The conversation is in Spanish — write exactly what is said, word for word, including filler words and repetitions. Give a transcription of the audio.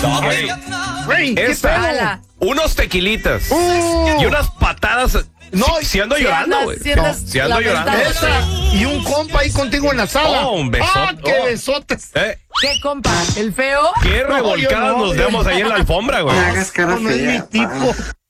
No, güey. Güey, ¿qué Esta, pedo? unos tequilitas Uh. y unas patadas. No, si, si ando si llorando, andas- güey. si andas Si ando llorando. lamentando. Esa, y un compa ahí contigo en la sala. Oh, un besote. ¡Ah, qué Oh. besotes! Eh, ¿Qué compa? ¿El feo? qué No, yo revolcadas no, nos yo demos no. ahí en la alfombra, güey. No hagas cara No, no es mi fea, pa. tipo.